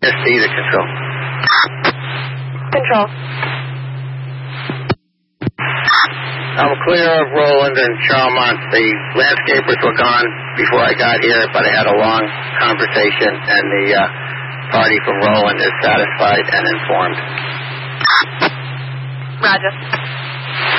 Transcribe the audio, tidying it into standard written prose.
ST to control. Control. I'm clear of Roland and Charlemont. The landscapers were gone before I got here, but I had a long conversation, and the party from Roland is satisfied and informed. Roger.